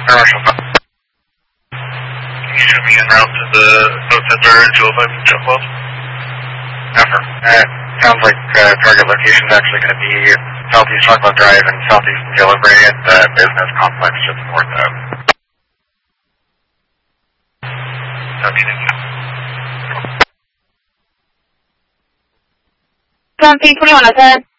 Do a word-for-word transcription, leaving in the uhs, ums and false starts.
Air Marshal. Can you show me en route to the South Center two oh five Jet twelve? Never. Uh, sounds like uh, target location is actually going to be Southeast Chocolate Drive and Southeast Yellow Bray at the business complex just north of. Ground three twenty-one, okay?